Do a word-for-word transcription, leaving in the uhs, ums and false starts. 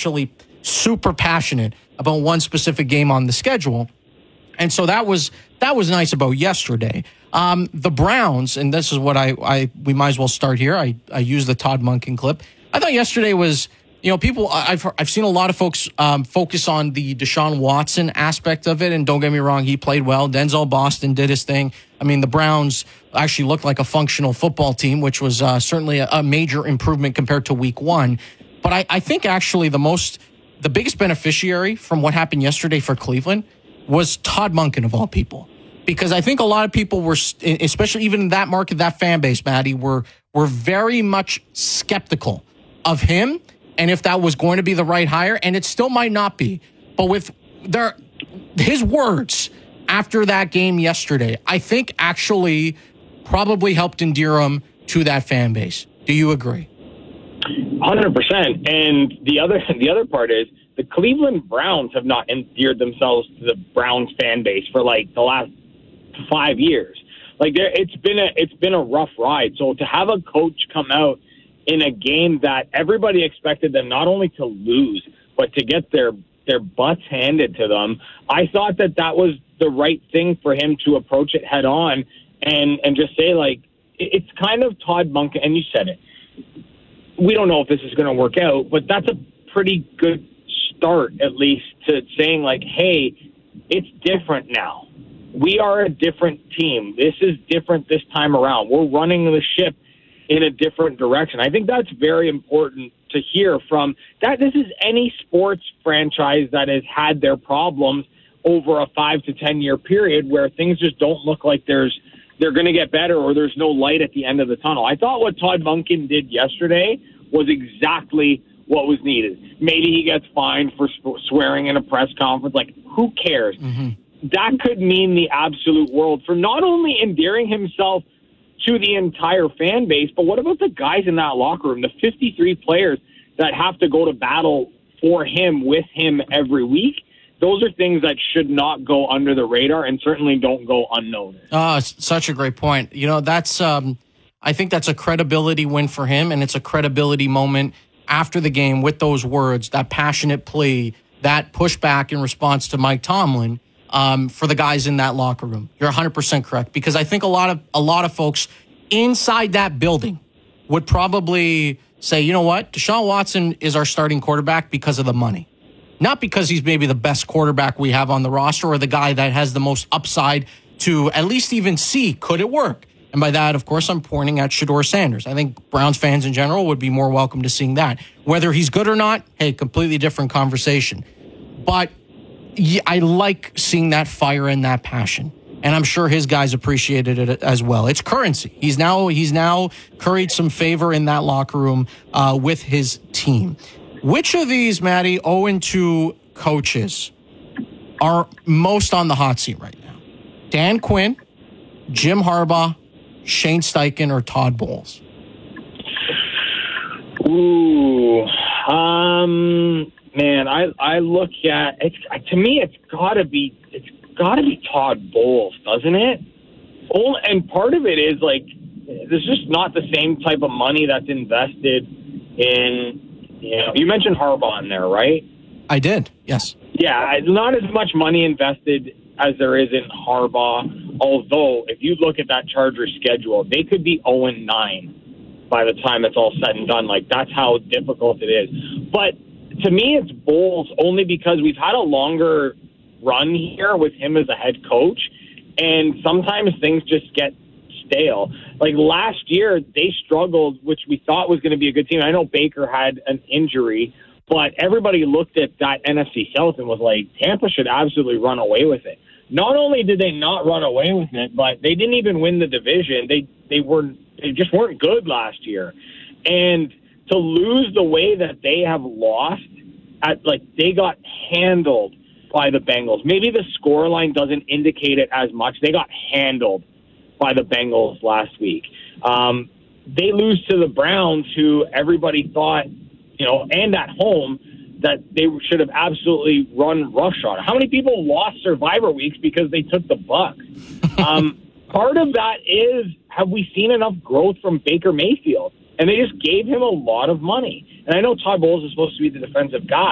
actually super passionate about one specific game on the schedule. And so that was that was nice about yesterday. Um, the Browns, and this is what I, I we might as well start here. I, I used the Todd Monken clip. I thought yesterday was, you know, people, I've I've seen a lot of folks um, focus on the Deshaun Watson aspect of it, and don't get me wrong, he played well. Denzel Boston did his thing. I mean, the Browns actually looked like a functional football team, which was uh, certainly a, a major improvement compared to week one. But I, I think actually the most, the biggest beneficiary from what happened yesterday for Cleveland was Todd Monken, of all people. Because I think a lot of people were, especially even in that market, that fan base, Maddie, were were very much skeptical of him and if that was going to be the right hire, and it still might not be. But with their his words after that game yesterday, I think actually probably helped endear him to that fan base. Do you agree? one hundred percent. And the other the other part is the Cleveland Browns have not endeared themselves to the Browns fan base for like the last five years. Like there, it's been a it's been a rough ride. So to have a coach come out in a game that everybody expected them not only to lose but to get their their butts handed to them, I thought that that was the right thing for him to approach it head on and and just say, like, it's kind of Todd Monken, and you said it. We don't know if this is going to work out, but that's a pretty good start, at least, to saying, like, hey, it's different now. We are a different team. This is different this time around. We're running the ship in a different direction. I think that's very important to hear from that. This is any sports franchise that has had their problems over a five to ten year period where things just don't look like there's they're going to get better or there's no light at the end of the tunnel. I thought what Todd Monken did yesterday was exactly what was needed. Maybe he gets fined for swearing in a press conference. Like, who cares? Mm-hmm. That could mean the absolute world for not only endearing himself to the entire fan base, but what about the guys in that locker room, the fifty-three players that have to go to battle for him, with him every week? Those are things that should not go under the radar and certainly don't go unnoticed. Oh, such a great point. You know, that's um, I think that's a credibility win for him, and it's a credibility moment after the game with those words, that passionate plea, that pushback in response to Mike Tomlin. Um, for the guys in that locker room. You're one hundred percent correct, because I think a lot of a lot of folks inside that building would probably say, you know what, Deshaun Watson is our starting quarterback because of the money. Not because he's maybe the best quarterback we have on the roster or the guy that has the most upside to at least even see, could it work? And by that, of course, I'm pointing at Shedeur Sanders. I think Browns fans in general would be more welcome to seeing that. Whether he's good or not, hey, completely different conversation. But yeah, I like seeing that fire and that passion, and I'm sure his guys appreciated it as well. It's currency. He's now he's now curried some favor in that locker room uh, with his team. Which of these, Maddie, oh and two coaches are most on the hot seat right now? Dan Quinn, Jim Harbaugh, Shane Steichen, or Todd Bowles? Ooh, um. Man, I I look at it's to me it's gotta be it's gotta be Todd Bowles, doesn't it? Oh, and part of it is like there's just not the same type of money that's invested in. You know, you mentioned Harbaugh in there, right? I did, yes. Yeah, not as much money invested as there is in Harbaugh. Although, if you look at that Chargers schedule, they could be oh and nine by the time it's all said and done. Like, that's how difficult it is. But to me, it's Bowles only because we've had a longer run here with him as a head coach, and sometimes things just get stale. Like last year, they struggled, which we thought was going to be a good team. I know Baker had an injury, but everybody looked at that N F C South and was like, Tampa should absolutely run away with it. Not only did they not run away with it, but they didn't even win the division. They they were they just weren't good last year, and to lose the way that they have lost, at like they got handled by the Bengals. Maybe the scoreline doesn't indicate it as much. They got handled by the Bengals last week. Um, they lose to the Browns, who everybody thought, you know, and at home, that they should have absolutely run roughshod. How many people lost Survivor weeks because they took the Bucs? um, part of that is, have we seen enough growth from Baker Mayfield? And they just gave him a lot of money. And I know Todd Bowles is supposed to be the defensive guy,